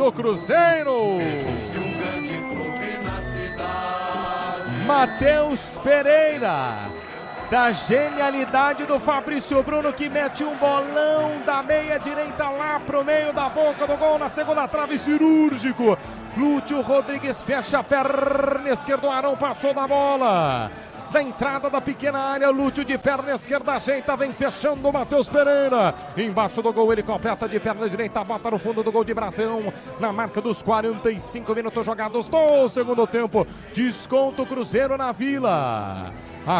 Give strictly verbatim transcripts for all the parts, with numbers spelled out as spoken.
do Cruzeiro. Matheus Pereira, da genialidade do Fabrício Bruno, que mete um bolão da meia direita lá pro meio da boca do gol, na segunda trave, cirúrgico. Lúcio Rodrigues fecha a perna esquerda, o Arão passou da bola. Da entrada da pequena área, Lúcio de perna esquerda ajeita, vem fechando o Matheus Pereira. Embaixo do gol, ele completa de perna direita, bota no fundo do gol de Brasão. Na marca dos quarenta e cinco minutos jogados do segundo tempo. Desconto Cruzeiro na Vila.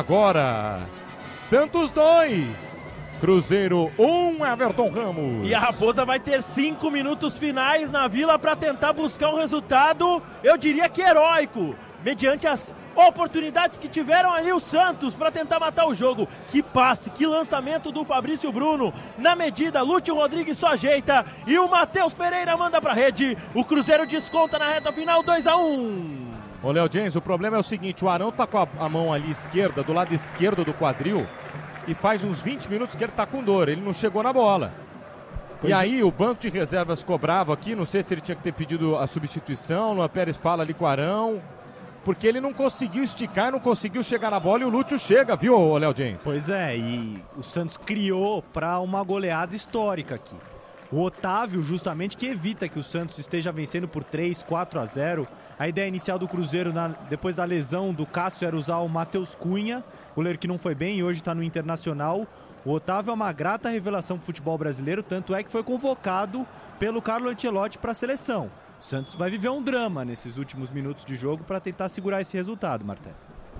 Agora, Santos dois, Cruzeiro um, Everton Ramos. E a Raposa vai ter cinco minutos finais na Vila para tentar buscar um resultado, eu diria que heróico, mediante as oportunidades que tiveram ali o Santos para tentar matar o jogo. Que passe, que lançamento do Fabrício Bruno. Na medida, Lúcio Rodrigues só ajeita e o Matheus Pereira manda para a rede. O Cruzeiro desconta na reta final, dois a um. Ô, Léo James, o problema é o seguinte, o Arão tá com a, a mão ali esquerda, do lado esquerdo do quadril, e faz uns vinte minutos que ele tá com dor, ele não chegou na bola. Pois e aí o banco de reservas cobrava aqui, não sei se ele tinha que ter pedido a substituição, o Luan Pérez fala ali com o Arão, porque ele não conseguiu esticar, não conseguiu chegar na bola e o Lúcio chega, viu, Léo James? Pois é, e o Santos criou para uma goleada histórica aqui. O Otávio, justamente, que evita que o Santos esteja vencendo por três, quatro a zero. A ideia inicial do Cruzeiro, na, depois da lesão do Cássio, era usar o Matheus Cunha, goleiro que não foi bem e hoje está no Internacional. O Otávio é uma grata revelação do futebol brasileiro, tanto é que foi convocado pelo Carlo Ancelotti para a seleção. O Santos vai viver um drama nesses últimos minutos de jogo para tentar segurar esse resultado, Marté.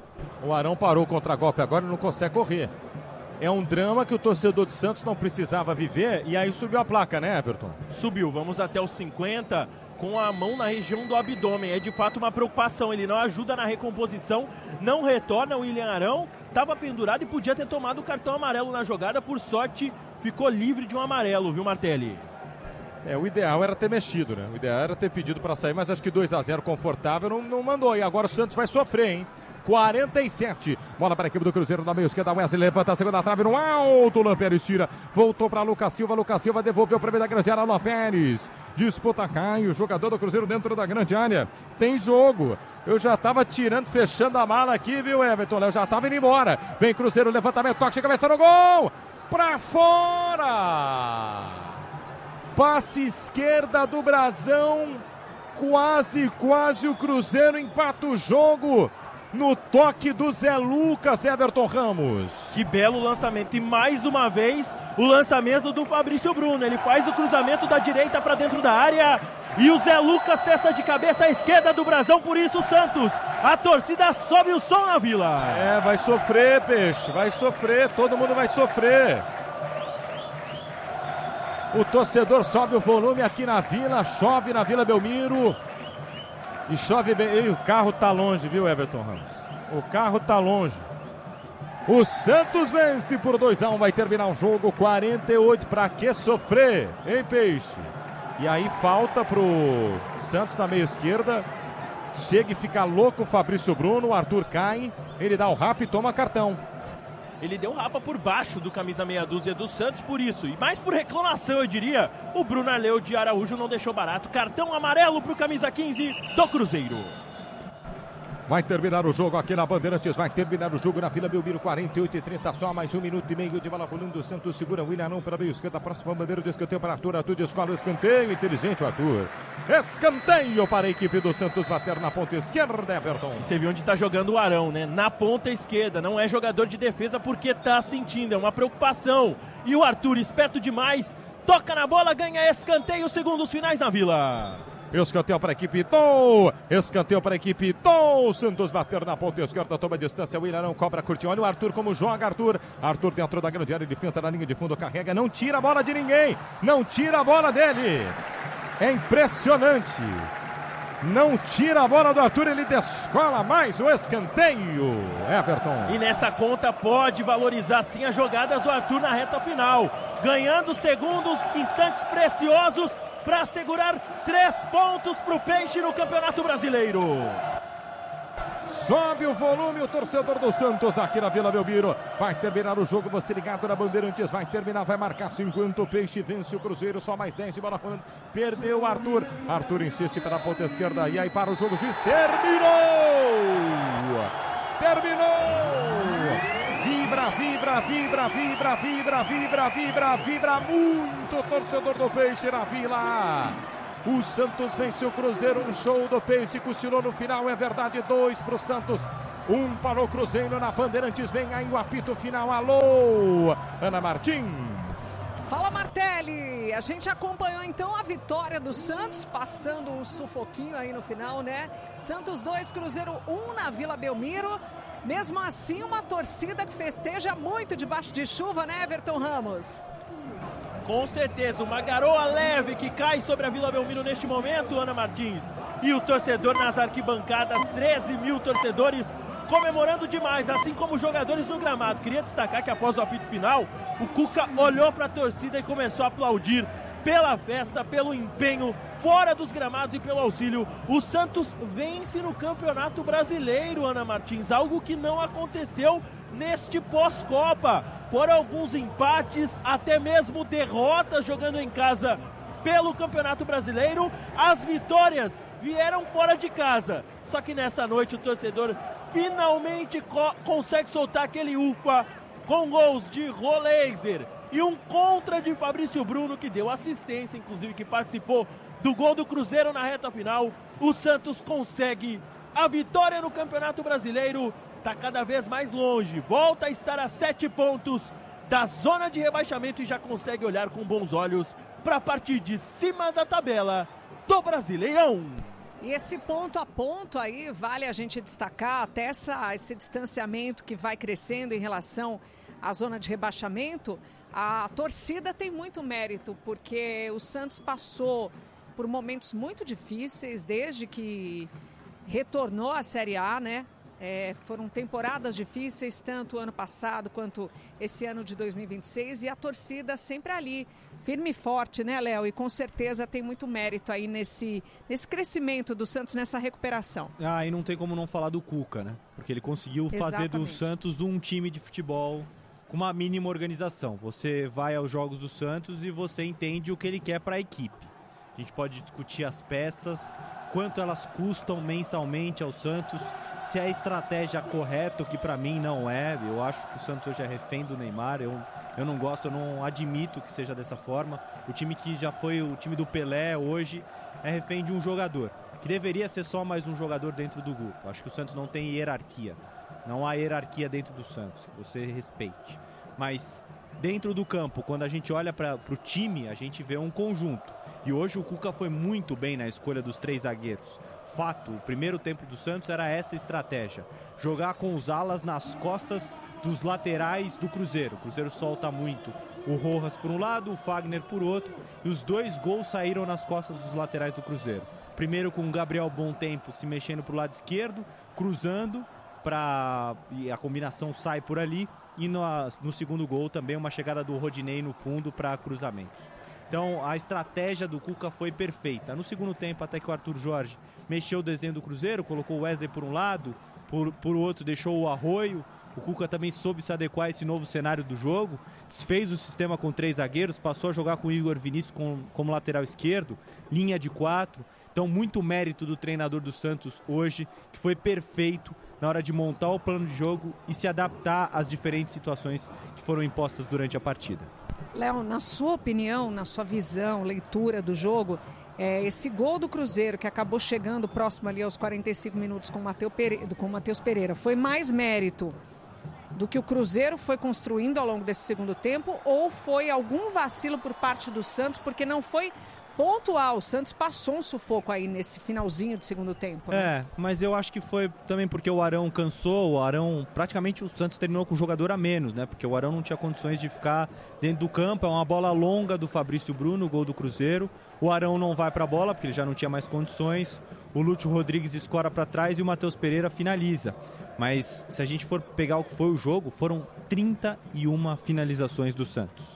O Arão parou o contra-golpe agora e não consegue correr. É um drama que o torcedor do Santos não precisava viver e aí subiu a placa, né, Everton? Subiu, vamos até os cinquenta com a mão na região do abdômen. É de fato uma preocupação, ele não ajuda na recomposição, não retorna. O William Arão estava pendurado e podia ter tomado o cartão amarelo na jogada, por sorte ficou livre de um amarelo, viu, Martelli? É, o ideal era ter mexido, né? O ideal era ter pedido para sair, mas acho que dois a zero confortável não, não mandou. E agora o Santos vai sofrer, hein? quarenta e sete, bola para a equipe do Cruzeiro na meia esquerda, Wesley levanta a segunda trave no alto, Luan Pérez tira, voltou para Lucas Silva, Lucas Silva devolveu para o meio da grande área, Luan Pérez, disputa Caio, jogador do Cruzeiro dentro da grande área, tem jogo, eu já estava tirando, fechando a mala aqui, viu, Everton, eu já estava indo embora, vem Cruzeiro, levantamento, toque, chega, cabeça no gol, para fora, passe esquerda do Brasão, quase, quase o Cruzeiro empata o jogo, no toque do Zé Lucas, Everton Ramos. Que belo lançamento, e mais uma vez o lançamento do Fabrício Bruno, ele faz o cruzamento da direita para dentro da área e o Zé Lucas testa de cabeça à esquerda do Brasão, por isso o Santos, a torcida sobe o som na Vila. É, vai sofrer, peixe, vai sofrer, todo mundo vai sofrer. O torcedor sobe o volume aqui na Vila, chove na Vila Belmiro. E chove bem, e o carro tá longe, viu, Everton Ramos? O carro tá longe. O Santos vence por dois a um, vai terminar o jogo, quarenta e oito, pra que sofrer, hein, Peixe? E aí falta pro Santos na meia esquerda, chega e fica louco o Fabrício Bruno, o Arthur cai, ele dá o rap e toma cartão. Ele deu rapa por baixo do camisa meia dúzia do Santos, por isso, e mais por reclamação, eu diria, o Bruno Arleu de Araújo não deixou barato. Cartão amarelo pro camisa quinze do Cruzeiro. Vai terminar o jogo aqui na Bandeirantes, vai terminar o jogo na Vila Belmiro, quarenta e oito e trinta, só mais um minuto e meio de bola rolando. O Santos segura o William Arão para meio esquerda, próxima bandeira de escanteio para Arthur, Arthur descola o escanteio, inteligente o Arthur. Escanteio para a equipe do Santos, bater na ponta esquerda, Everton. E você viu onde está jogando o Arão, né? Na ponta esquerda, não é jogador de defesa porque tá sentindo, é uma preocupação. E o Arthur, esperto demais, toca na bola, ganha escanteio, segundos finais na Vila. Escanteio para a equipe do, escanteio para a equipe do Santos, bater na ponta esquerda, toma a distância, o William não cobra, curtiu, olha o Arthur como joga, Arthur, Arthur dentro da grande área, ele finta na linha de fundo, carrega, não tira a bola de ninguém, não tira a bola dele, é impressionante, não tira a bola do Arthur, ele descola mais o escanteio, Everton. E nessa conta pode valorizar sim as jogadas do Arthur na reta final, ganhando segundos, instantes preciosos, para assegurar três pontos para o Peixe no Campeonato Brasileiro. Sobe o volume, o torcedor do Santos aqui na Vila Belmiro. Vai terminar o jogo, você ligado na Bandeirantes. Vai terminar, vai marcar cinquenta. O Peixe vence o Cruzeiro, só mais dez de bola rolando. Perdeu o Arthur. Arthur insiste pela ponta esquerda. E aí para o jogo, o juiz terminou! Terminou! Vibra, vibra, vibra, vibra, vibra, vibra, vibra, vibra muito o torcedor do Peixe na Vila. O Santos venceu o Cruzeiro, um show do Peixe, cochilou no final, é verdade, dois para o Santos, um para o Cruzeiro na Bandeirantes, vem aí o apito final, alô, Ana Martins. Fala, Martelli, a gente acompanhou então a vitória do Santos, passando um sufoquinho aí no final, né? Santos dois, Cruzeiro um na Vila Belmiro, mesmo assim uma torcida que festeja muito debaixo de chuva, né, Everton Ramos? Com certeza, uma garoa leve que cai sobre a Vila Belmiro neste momento, Ana Martins. E o torcedor nas arquibancadas, treze mil torcedores comemorando demais, assim como os jogadores no gramado. Queria destacar que após o apito final, o Cuca olhou para a torcida e começou a aplaudir pela festa, pelo empenho, fora dos gramados e pelo auxílio. O Santos vence no Campeonato Brasileiro, Ana Martins, algo que não aconteceu neste pós-Copa. Foram alguns empates, até mesmo derrotas jogando em casa pelo Campeonato Brasileiro. As vitórias vieram fora de casa. Só que nessa noite o torcedor finalmente co- consegue soltar aquele ufa com gols de Roleiser e um contra de Fabrício Bruno, que deu assistência, inclusive que participou do gol do Cruzeiro na reta final. O Santos consegue a vitória no Campeonato Brasileiro. Está cada vez mais longe, volta a estar a sete pontos da zona de rebaixamento e já consegue olhar com bons olhos para a parte de cima da tabela do Brasileirão. E esse ponto a ponto aí, vale a gente destacar até essa, esse distanciamento que vai crescendo em relação à zona de rebaixamento. A torcida tem muito mérito, porque o Santos passou por momentos muito difíceis desde que retornou à Série A, né? É, foram temporadas difíceis, tanto o ano passado quanto esse ano de dois mil e vinte e seis, e a torcida sempre ali, firme e forte, né, Léo? E com certeza tem muito mérito aí nesse, nesse crescimento do Santos, nessa recuperação. Ah, e não tem como não falar do Cuca, né? Porque ele conseguiu fazer Exatamente. do Santos um time de futebol com uma mínima organização. Você vai aos jogos do Santos e você entende o que ele quer para a equipe. A gente pode discutir as peças, quanto elas custam mensalmente ao Santos, se é a estratégia correta, o que para mim não é. Eu acho que o Santos hoje é refém do Neymar, eu, eu não gosto, eu não admito que seja dessa forma. O time que já foi o time do Pelé hoje é refém de um jogador, que deveria ser só mais um jogador dentro do grupo. Acho que o Santos não tem hierarquia, não há hierarquia dentro do Santos, que você respeite. Mas dentro do campo, quando a gente olha para o time, a gente vê um conjunto. E hoje o Cuca foi muito bem na escolha dos três zagueiros. Fato, o primeiro tempo do Santos era essa estratégia. Jogar com os alas nas costas dos laterais do Cruzeiro. O Cruzeiro solta muito o Rojas por um lado, o Fagner por outro. E os dois gols saíram nas costas dos laterais do Cruzeiro. Primeiro com o Gabriel Bom Tempo se mexendo para o lado esquerdo, cruzando, pra... e a combinação sai por ali. E no, no segundo gol também uma chegada do Rodinei no fundo para cruzamentos. Então a estratégia do Cuca foi perfeita. No segundo tempo, até que o Arthur Jorge mexeu o desenho do Cruzeiro, colocou o Wesley por um lado, por, por outro deixou o Arroio. O Cuca também soube se adequar a esse novo cenário do jogo, desfez o sistema com três zagueiros, passou a jogar com o Igor Vinícius com, como lateral esquerdo, linha de quatro. Então muito mérito do treinador do Santos hoje, que foi perfeito na hora de montar o plano de jogo e se adaptar às diferentes situações que foram impostas durante a partida. Léo, na sua opinião, na sua visão, leitura do jogo, é, esse gol do Cruzeiro, que acabou chegando próximo ali aos quarenta e cinco minutos com o Matheus Pereira, com o Matheus Pereira, foi mais mérito do que o Cruzeiro foi construindo ao longo desse segundo tempo, ou foi algum vacilo por parte do Santos, porque não foi pontual? O Santos passou um sufoco aí nesse finalzinho de segundo tempo, né? É, mas eu acho que foi também porque o Arão cansou, o Arão, praticamente o Santos terminou com um jogador a menos, né? Porque o Arão não tinha condições de ficar dentro do campo, é uma bola longa do Fabrício Bruno, gol do Cruzeiro. O Arão não vai pra bola porque ele já não tinha mais condições. O Lúcio Rodrigues escora para trás e o Matheus Pereira finaliza. Mas se a gente for pegar o que foi o jogo, foram trinta e uma finalizações do Santos.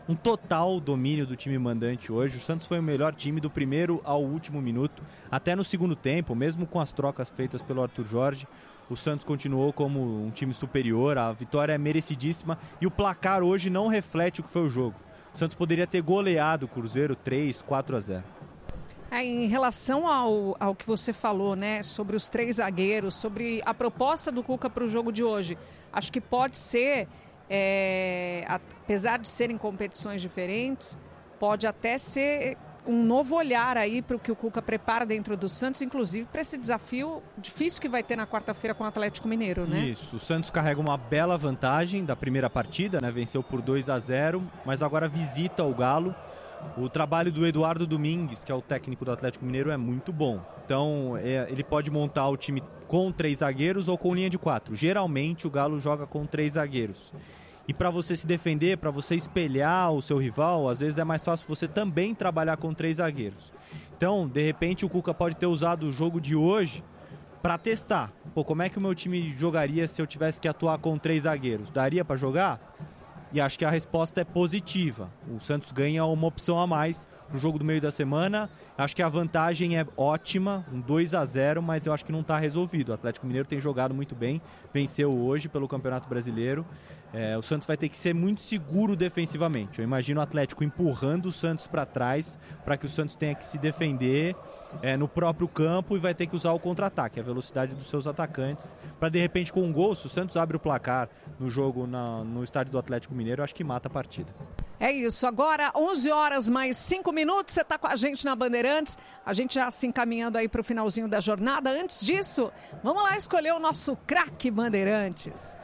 um total domínio do time mandante hoje. O Santos foi o melhor time do primeiro ao último minuto, até no segundo tempo, mesmo com as trocas feitas pelo Arthur Jorge. O Santos continuou como um time superior, a vitória é merecidíssima e o placar hoje não reflete o que foi o jogo. O Santos poderia ter goleado o Cruzeiro três, quatro a zero. É, em relação ao, ao que você falou, né, sobre os três zagueiros, sobre a proposta do Cuca para o jogo de hoje, acho que pode ser, é, apesar de serem competições diferentes, pode até ser um novo olhar aí para o que o Cuca prepara dentro do Santos, inclusive para esse desafio difícil que vai ter na quarta-feira com o Atlético Mineiro, né? Isso, o Santos carrega uma bela vantagem da primeira partida, né, venceu por dois a zero, mas agora visita o Galo. O trabalho do Eduardo Domingues, que é o técnico do Atlético Mineiro, é muito bom. Então, é, ele pode montar o time com três zagueiros ou com linha de quatro. Geralmente, o Galo joga com três zagueiros. E para você se defender, para você espelhar o seu rival, às vezes é mais fácil você também trabalhar com três zagueiros. Então, de repente, o Cuca pode ter usado o jogo de hoje para testar. Pô, como é que o meu time jogaria se eu tivesse que atuar com três zagueiros? Daria para jogar? E acho que a resposta é positiva. O Santos ganha uma opção a mais no jogo do meio da semana. Acho que a vantagem é ótima, um dois a zero, mas eu acho que não está resolvido. O Atlético Mineiro tem jogado muito bem, venceu hoje pelo Campeonato Brasileiro. É, o Santos vai ter que ser muito seguro defensivamente. Eu imagino o Atlético empurrando o Santos para trás, para que o Santos tenha que se defender é, no próprio campo e vai ter que usar o contra-ataque, a velocidade dos seus atacantes, para de repente com um gol, se o Santos abre o placar no jogo na, no estádio do Atlético Mineiro, eu acho que mata a partida. É isso, agora onze horas mais cinco minutos, você está com a gente na Bandeirantes, a gente já se encaminhando aí para o finalzinho da jornada. Antes disso, vamos lá escolher o nosso craque Bandeirantes.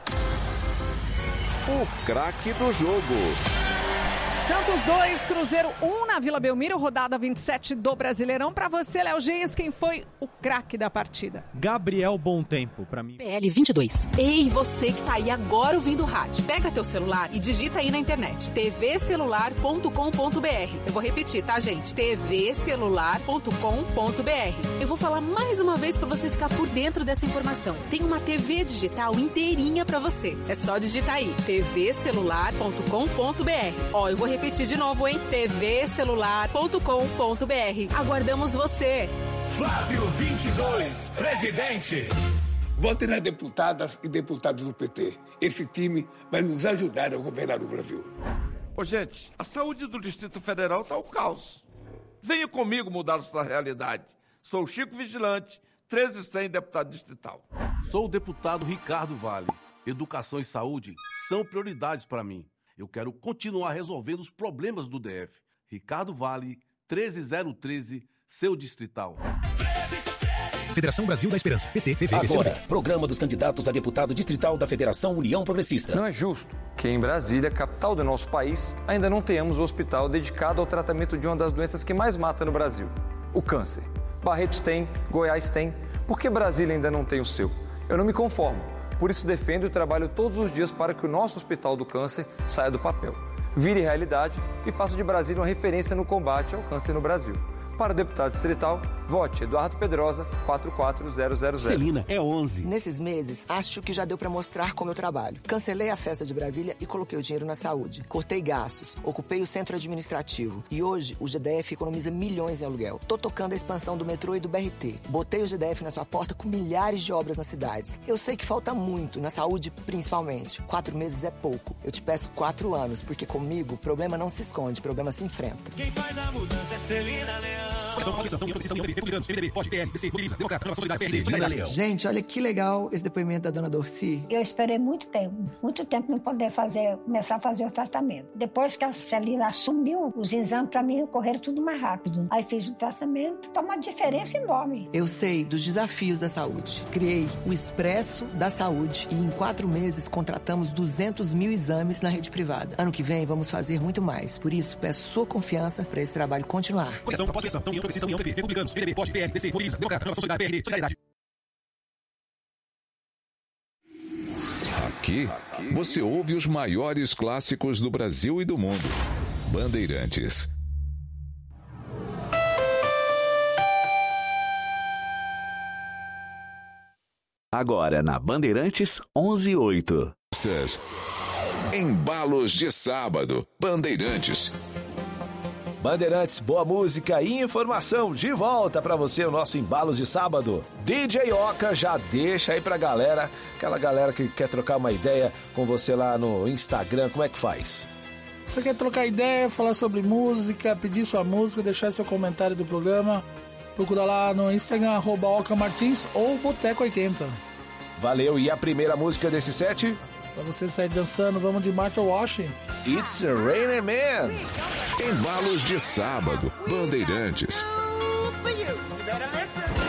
O craque do jogo. Santos dois, Cruzeiro um na Vila Belmiro, rodada vinte e sete do Brasileirão. Para você, Léo Geis, quem foi o craque da partida? Gabriel Bom Tempo, para mim. P L vinte e dois. Ei, você que tá aí agora ouvindo o rádio. Pega teu celular e digita aí na internet. t v celular ponto com ponto b r. Eu vou repetir, tá, gente? t v celular ponto com ponto b r. Eu vou falar mais uma vez para você ficar por dentro dessa informação. Tem uma T V digital inteirinha para você. É só digitar aí. t v celular ponto com ponto b r. Ó, eu vou repetir de novo, hein? t v celular ponto com ponto b r. Aguardamos você. Flávio vinte e dois, presidente. Vote nas deputadas e deputados do P T. Esse time vai nos ajudar a governar o Brasil. Ô, gente, a saúde do Distrito Federal está um caos. Venha comigo mudar essa realidade. Sou Chico Vigilante, treze cem, deputado distrital. Sou o deputado Ricardo Vale. Educação e saúde são prioridades para mim. Eu quero continuar resolvendo os problemas do D F. Ricardo Vale, treze zero treze, seu distrital. Federação Brasil da Esperança, P T, P V, Agora, programa dos candidatos a deputado distrital da Federação União Progressista. Não é justo que em Brasília, capital do nosso país, ainda não tenhamos um hospital dedicado ao tratamento de uma das doenças que mais mata no Brasil, o câncer. Barretos tem, Goiás tem, por que Brasília ainda não tem o seu? Eu não me conformo. Por isso defendo e trabalho todos os dias para que o nosso Hospital do Câncer saia do papel, vire realidade e faça de Brasília uma referência no combate ao câncer no Brasil. Para o deputado distrital, vote Eduardo Pedrosa, quatro quatro zero zero zero. Celina é onze. Nesses meses, acho que já deu para mostrar como eu trabalho. Cancelei a festa de Brasília e coloquei o dinheiro na saúde. Cortei gastos, ocupei o centro administrativo. E hoje, o G D F economiza milhões em aluguel. Tô tocando a expansão do metrô e do B R T. Botei o G D F na sua porta com milhares de obras nas cidades. Eu sei que falta muito, na saúde principalmente. Quatro meses é pouco. Eu te peço quatro anos, porque comigo, problema não se esconde, problema se enfrenta. Quem faz a mudança é Celina Leão. Gente, olha que legal esse depoimento da dona Dorci. Eu esperei muito tempo, muito tempo para poder fazer, começar a fazer o tratamento. Depois que a Celina assumiu, os exames para mim correram tudo mais rápido. Aí fiz o tratamento, tá uma diferença enorme. Eu sei dos desafios da saúde. Criei o Expresso da Saúde e em quatro meses contratamos duzentos mil exames na rede privada. Ano que vem vamos fazer muito mais. Por isso, peço sua confiança para esse trabalho continuar. Conexão, pós-eleição, então, União Progressista, União, P P, Republicanos, P M D B, P O D, P L, D C, Mobiliza, Democrata, Renovação Solidária, P R D, Solidariedade. Aqui, você ouve os maiores clássicos do Brasil e do mundo. Bandeirantes. Agora na Bandeirantes onze e oito. Embalos de Sábado, Bandeirantes. Bandeirantes, boa música e informação. De volta pra você o nosso Embalos de Sábado. D J Oca já deixa aí pra galera, aquela galera que quer trocar uma ideia com você lá no Instagram, como é que faz? Você quer trocar ideia, falar sobre música, pedir sua música, deixar seu comentário do programa, procura lá no Instagram, arroba Oca Martins ou Boteco oitenta. Valeu, e a primeira música desse set? Pra você sair dançando, vamos de Martha Wash. It's a Raining Man. Embalos de Sábado, Bandeirantes. You better listen.